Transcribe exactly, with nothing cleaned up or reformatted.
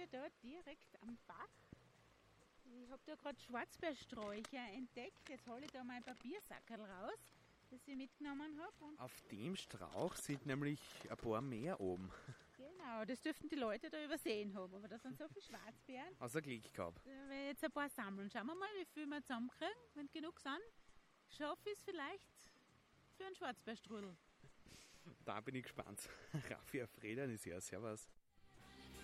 ja da direkt am Bach. Ich habe da gerade Schwarzbeersträucher entdeckt. Jetzt hole ich da mal ein Papiersackerl raus, das ich mitgenommen habe. Auf dem Strauch sind nämlich ein paar mehr oben. Genau, das dürften die Leute da übersehen haben. Aber da sind so viele Schwarzbeeren. Außer Glück gehabt. Da werde ich jetzt ein paar sammeln. Schauen wir mal, wie viel wir zusammenkriegen. Wenn genug sind, schaffe ich es vielleicht für einen Schwarzbeerstrudel. Da bin ich gespannt. Raffi Fredernis, ja, servus.